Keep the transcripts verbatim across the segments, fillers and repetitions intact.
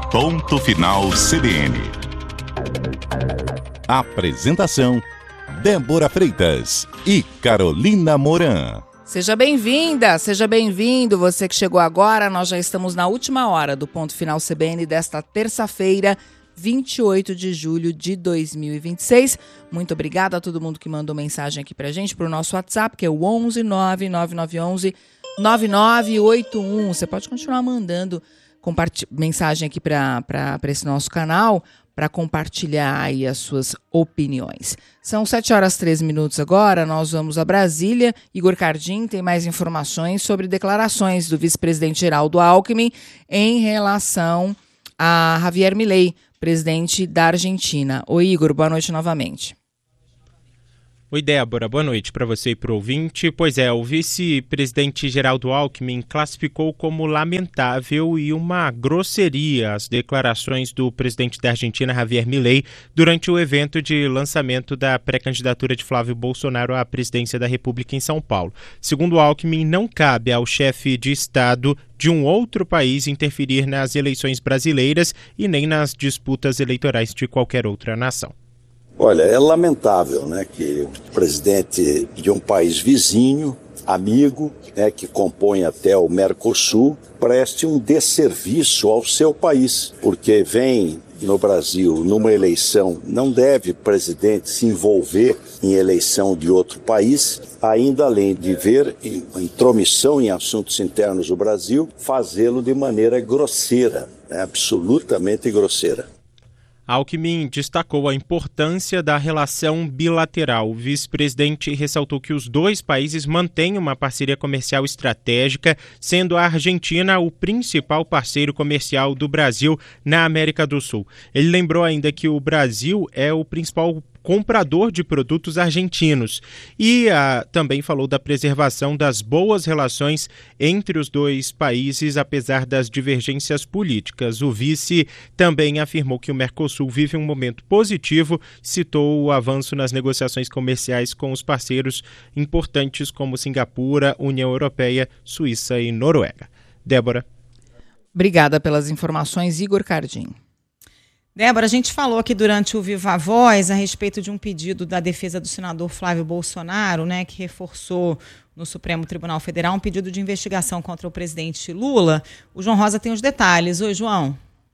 Ponto Final C B N. Apresentação: Débora Freitas e Carolina Moran. Seja bem-vinda, seja bem-vindo, você que chegou agora. Nós já estamos na última hora do Ponto Final C B N desta terça-feira, vinte e oito de julho de dois mil e vinte e seis. Muito obrigada a todo mundo que mandou mensagem aqui pra gente, pro nosso WhatsApp, que é o onze nove nove nove um um nove nove oito um. Você pode continuar mandando comparti- mensagem aqui para esse nosso canal, para compartilhar aí as suas opiniões. São sete horas e treze minutos agora, nós vamos a Brasília. Igor Cardim tem mais informações sobre declarações do vice-presidente Geraldo Alckmin em relação a Javier Milei, presidente da Argentina. Oi, Igor, boa noite novamente. Oi, Débora, boa noite para você e para o ouvinte. Pois é, o vice-presidente Geraldo Alckmin classificou como lamentável e uma grosseria as declarações do presidente da Argentina, Javier Milei, durante o evento de lançamento da pré-candidatura de Flávio Bolsonaro à presidência da República em São Paulo. Segundo Alckmin, não cabe ao chefe de Estado de um outro país interferir nas eleições brasileiras e nem nas disputas eleitorais de qualquer outra nação. Olha, é lamentável, né, que o presidente de um país vizinho, amigo, né, que compõe até o Mercosul, preste um desserviço ao seu país, porque vem no Brasil numa eleição, não deve o presidente se envolver em eleição de outro país, ainda além de ver intromissão em assuntos internos do Brasil, fazê-lo de maneira grosseira, né, absolutamente grosseira. Alckmin destacou a importância da relação bilateral. O vice-presidente ressaltou que os dois países mantêm uma parceria comercial estratégica, sendo a Argentina o principal parceiro comercial do Brasil na América do Sul. Ele lembrou ainda que o Brasil é o principal comprador de produtos argentinos e ah, também falou da preservação das boas relações entre os dois países, apesar das divergências políticas. O vice também afirmou que o Mercosul vive um momento positivo, citou o avanço nas negociações comerciais com os parceiros importantes como Singapura, União Europeia, Suíça e Noruega. Débora. Obrigada pelas informações, Igor Cardim. Débora, a gente falou aqui durante o Viva Voz a respeito de um pedido da defesa do senador Flávio Bolsonaro, né, que reforçou no Supremo Tribunal Federal um pedido de investigação contra o presidente Lula. O João Rosa tem os detalhes. Oi, João.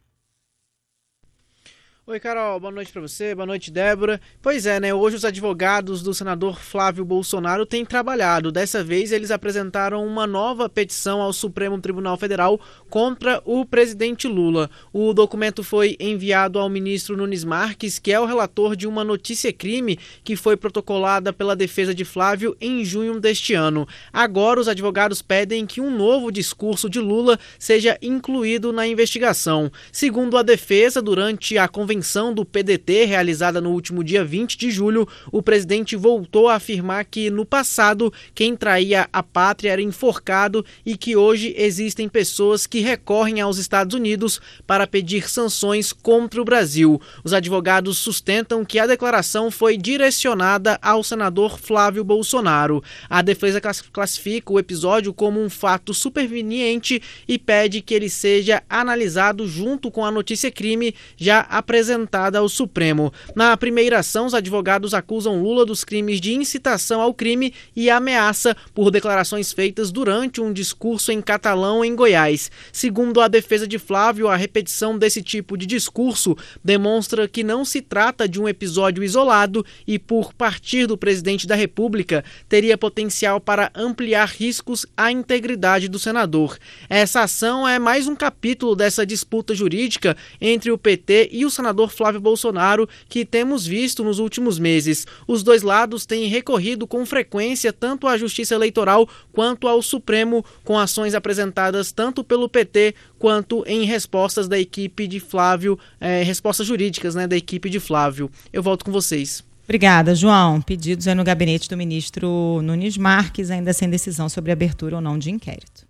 Oi, Carol, boa noite para você, boa noite, Débora. Pois é, né, hoje os advogados do senador Flávio Bolsonaro têm trabalhado. Dessa vez eles apresentaram uma nova petição ao Supremo Tribunal Federal contra o presidente Lula. O documento foi enviado ao ministro Nunes Marques, que é o relator de uma notícia-crime que foi protocolada pela defesa de Flávio em junho deste ano. Agora os advogados pedem que um novo discurso de Lula seja incluído na investigação. Segundo a defesa, durante a convenção do P D T, realizada no último dia vinte de julho, o presidente voltou a afirmar que, no passado, quem traía a pátria era enforcado e que hoje existem pessoas que recorrem aos Estados Unidos para pedir sanções contra o Brasil. Os advogados sustentam que a declaração foi direcionada ao senador Flávio Bolsonaro. A defesa classifica o episódio como um fato superveniente e pede que ele seja analisado junto com a notícia-crime já apresentada apresentada ao Supremo. Na primeira ação, os advogados acusam Lula dos crimes de incitação ao crime e ameaça por declarações feitas durante um discurso em catalão em Goiás. Segundo a defesa de Flávio, a repetição desse tipo de discurso demonstra que não se trata de um episódio isolado e, por partir do presidente da República, teria potencial para ampliar riscos à integridade do senador. Essa ação é mais um capítulo dessa disputa jurídica entre o P T e o senador Flávio Bolsonaro, que temos visto nos últimos meses. Os dois lados têm recorrido com frequência tanto à Justiça Eleitoral quanto ao Supremo, com ações apresentadas tanto pelo P T quanto em respostas da equipe de Flávio, eh, respostas jurídicas, né, da equipe de Flávio. Eu volto com vocês. Obrigada, João. Pedidos aí no gabinete do ministro Nunes Marques, ainda sem decisão sobre abertura ou não de inquérito.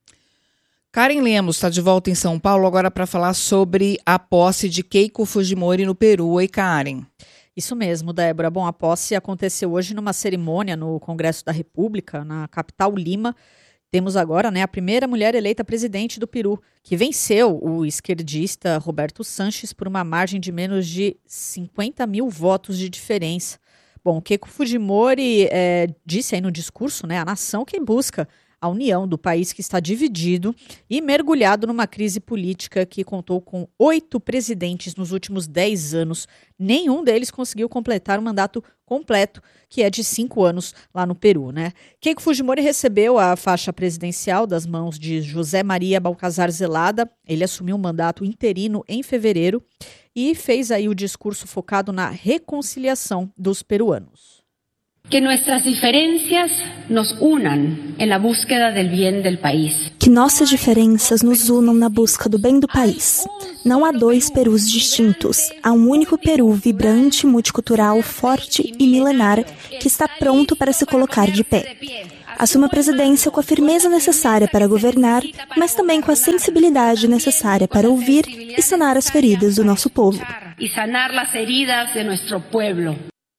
Karen Lemos está de volta em São Paulo agora para falar sobre a posse de Keiko Fujimori no Peru. Oi, Karen. Isso mesmo, Débora. Bom, a posse aconteceu hoje numa cerimônia no Congresso da República, na capital Lima, Temos agora, né, a primeira mulher eleita presidente do Peru, que venceu o esquerdista Roberto Sanches por uma margem de menos de cinquenta mil votos de diferença. Bom, Keiko Fujimori é, disse aí no discurso, né, a nação que busca a união do país que está dividido e mergulhado numa crise política que contou com oito presidentes nos últimos dez anos. Nenhum deles conseguiu completar o mandato completo, que é de cinco anos lá no Peru, né? Keiko Fujimori recebeu a faixa presidencial das mãos de José Maria Balcazar Zelada. Ele assumiu o mandato interino em fevereiro e fez aí o discurso focado na reconciliação dos peruanos. Que nuestras diferencias nos unam en la búsqueda del bien del país. Que nossas diferenças nos unam na busca do bem do país. Não há dois Perus distintos. Há um único Peru vibrante, multicultural, forte e milenar que está pronto para se colocar de pé. Assuma a presidência com a firmeza necessária para governar, mas também com a sensibilidade necessária para ouvir e sanar as feridas do nosso povo. E sanar as feridas de nosso povo.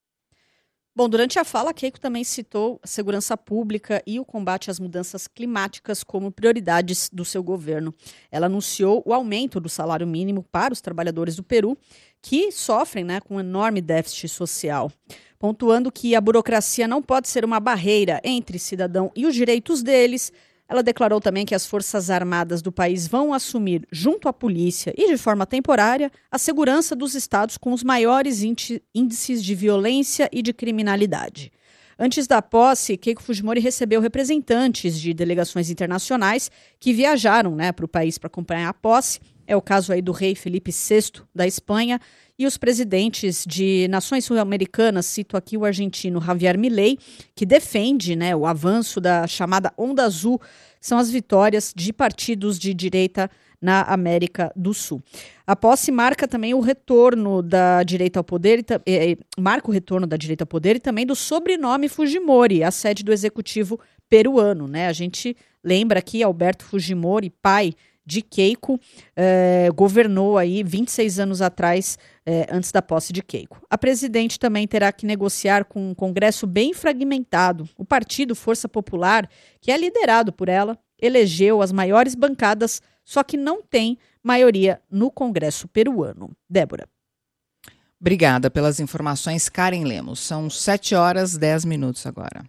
Bom, durante a fala, Keiko também citou a segurança pública e o combate às mudanças climáticas como prioridades do seu governo. Ela anunciou o aumento do salário mínimo para os trabalhadores do Peru, que sofrem, né, com um enorme déficit social, pontuando que a burocracia não pode ser uma barreira entre cidadão e os direitos deles. Ela declarou também que as Forças Armadas do país vão assumir, junto à polícia e de forma temporária, a segurança dos estados com os maiores índices de violência e de criminalidade. Antes da posse, Keiko Fujimori recebeu representantes de delegações internacionais que viajaram, né, para o país para acompanhar a posse. É o caso aí do rei Felipe sexto da Espanha e os presidentes de nações sul-americanas, cito aqui o argentino Javier Milei, que defende, né, o avanço da chamada Onda Azul, que são as vitórias de partidos de direita na América do Sul. A posse marca também o retorno da direita ao poder, eh, marca o retorno da direita ao poder e também do sobrenome Fujimori, a sede do executivo peruano, né? A gente lembra aqui Alberto Fujimori, pai de Keiko, eh, governou aí vinte e seis anos atrás, eh, antes da posse de Keiko. A presidente também terá que negociar com um congresso bem fragmentado. O partido Força Popular, que é liderado por ela, elegeu as maiores bancadas, só que não tem maioria no Congresso peruano. Débora. Obrigada pelas informações, Karen Lemos. São sete horas e dez minutos agora.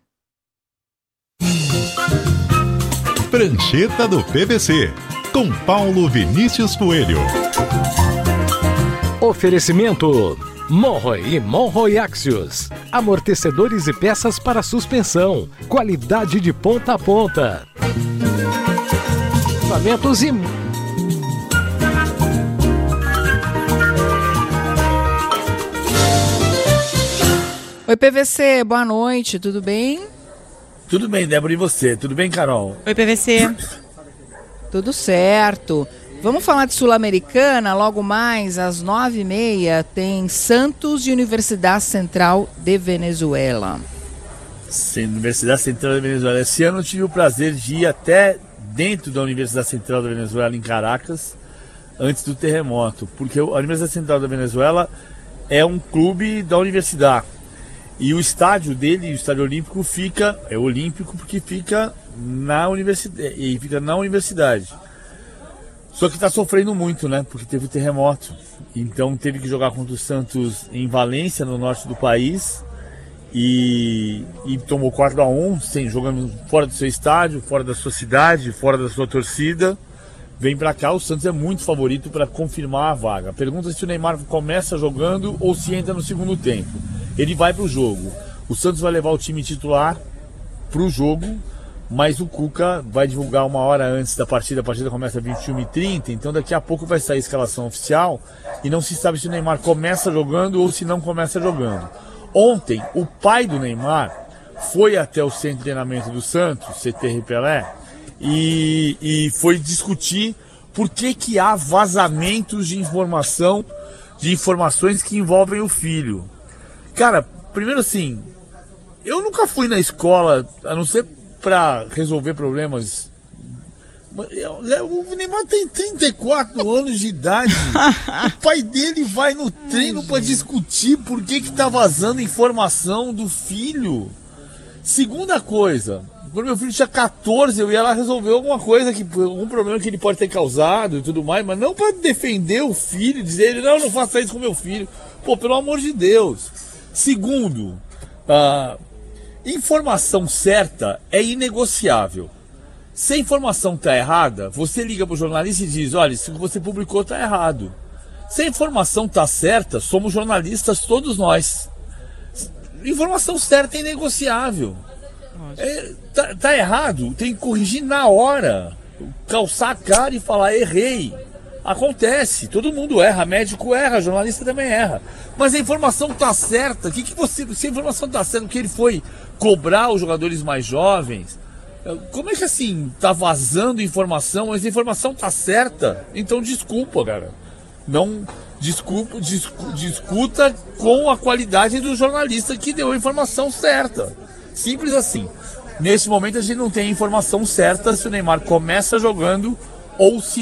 Prancheta do P V C, com Paulo Vinícius Coelho. Oferecimento Monroe e Monroe Axios. Amortecedores e peças para suspensão. Qualidade de ponta a ponta. Equipamentos e... Oi, P V C, boa noite, tudo bem? Tudo bem, Débora, e você? Tudo bem, Carol? Oi, P V C. Tudo certo. Vamos falar de Sul-Americana, logo mais às nove e meia tem Santos e Universidade Central de Venezuela. Sim, Universidade Central da Venezuela. Esse ano eu tive o prazer de ir até dentro da Universidade Central da Venezuela, em Caracas, antes do terremoto, porque a Universidade Central da Venezuela é um clube da universidade. E o estádio dele, o estádio olímpico, fica, é olímpico porque fica na universidade, e fica na universidade. Só que está sofrendo muito, né? Porque teve o terremoto. Então teve que jogar contra o Santos em Valência, no norte do país. E, e tomou quatro a um, sem, jogando fora do seu estádio, fora da sua cidade, fora da sua torcida. Vem para cá, o Santos é muito favorito para confirmar a vaga. Pergunta se o Neymar começa jogando ou se entra no segundo tempo. Ele vai para o jogo. O Santos vai levar o time titular para o jogo, mas o Cuca vai divulgar uma hora antes da partida. A partida começa às vinte e uma e trinta, então daqui a pouco vai sair a escalação oficial e não se sabe se o Neymar começa jogando ou se não começa jogando. Ontem, o pai do Neymar foi até o centro de treinamento do Santos, C T Pelé, e, e foi discutir por que, que há vazamentos de informação, de informações que envolvem o filho. Cara, primeiro assim, eu nunca fui na escola, a não ser para resolver problemas. O Neymar tem trinta e quatro anos de idade. O pai dele vai no treino para discutir por que que tá vazando informação do filho. Segunda coisa, quando meu filho tinha catorze, eu ia lá resolver alguma coisa, que, algum problema que ele pode ter causado e tudo mais, mas não para defender o filho, dizer, não, não faça isso com meu filho. Pô, pelo amor de Deus. Segundo, a informação certa é inegociável. Se a informação está errada, você liga para o jornalista e diz, olha, isso que você publicou está errado. Se a informação está certa, somos jornalistas todos nós. Informação certa é inegociável. É, tá, tá errado, tem que corrigir na hora. Calçar a cara e falar, errei. Acontece, todo mundo erra, médico erra, jornalista também erra. Mas a informação está certa. Que que você, se a informação está certa, que ele foi cobrar os jogadores mais jovens, como é que assim, tá vazando informação, mas a informação tá certa? Então desculpa, cara. Não desculpa, discu, discuta com a qualidade do jornalista que deu a informação certa. Simples assim. Nesse momento a gente não tem a informação certa se o Neymar começa jogando ou se